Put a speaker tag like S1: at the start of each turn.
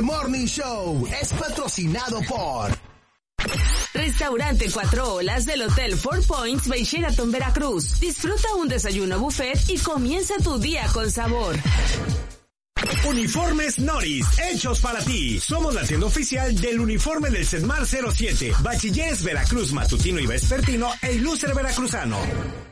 S1: El Morning Show es patrocinado por
S2: Restaurante Cuatro Olas del Hotel Four Points by Sheraton Veracruz. Disfruta un desayuno buffet y comienza tu día con sabor.
S3: Uniformes Noris, hechos para ti. Somos la tienda oficial del uniforme del CEDMAR 07, Bachilleres Veracruz Matutino y Vespertino e Ilustre Veracruzano.